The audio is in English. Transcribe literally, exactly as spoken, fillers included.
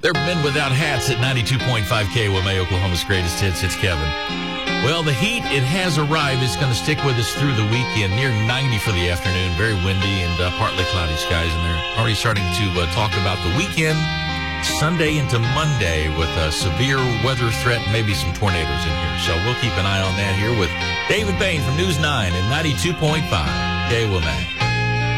They're Men Without Hats at ninety-two point five K W M A, Oklahoma's greatest hits. It's Kevin. Well, the heat, it has arrived. It's going to stick with us through the weekend. Near ninety for the afternoon. Very windy and uh, partly cloudy skies. And they're already starting to uh, talk about the weekend, Sunday into Monday, with a severe weather threat, maybe some tornadoes in here. So we'll keep an eye on that here with David Payne from News nine and ninety-two point five K W M A.